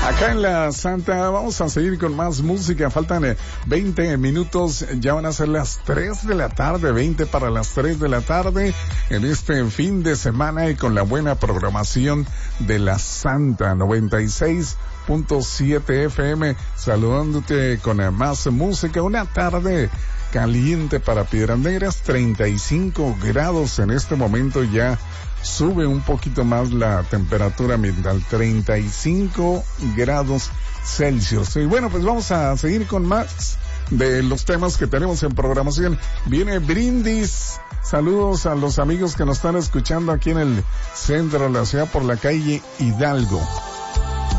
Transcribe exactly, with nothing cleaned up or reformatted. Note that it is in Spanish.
Acá en la Santa vamos a seguir con más música. Faltan veinte minutos, ya van a ser las tres de la tarde, veinte para las tres de la tarde en este fin de semana y con la buena programación de la Santa noventa y seis punto siete F M, saludándote con más música. Una tarde caliente para Piedras Negras, treinta y cinco grados en este momento, ya sube un poquito más la temperatura ambiental, treinta y cinco grados Celsius. Y bueno, pues vamos a seguir con más de los temas que tenemos en programación. Viene Brindis. Saludos a los amigos que nos están escuchando aquí en el centro de la ciudad por la calle Hidalgo.